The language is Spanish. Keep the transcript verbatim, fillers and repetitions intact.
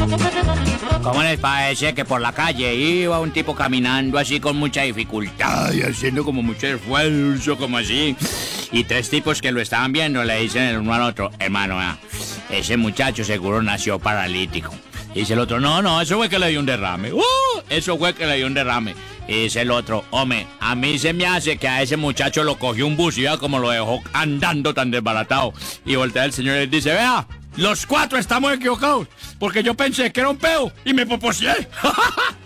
¿Cómo les parece que por la calle iba un tipo caminando así con mucha dificultad y haciendo como mucho esfuerzo, como así? Y tres tipos que lo estaban viendo le dicen el uno al otro: hermano, ah, ese muchacho seguro nació paralítico. Y dice el otro: no, no, eso fue que le dio un derrame. ¡Uh! Eso fue que le dio un derrame. Y dice el otro: hombre, a mí se me hace que a ese muchacho lo cogió un bus y ya como lo dejó andando tan desbaratado. Y voltea el señor y le dice: vea, los cuatro estamos equivocados, porque yo pensé que era un peo y me poposié.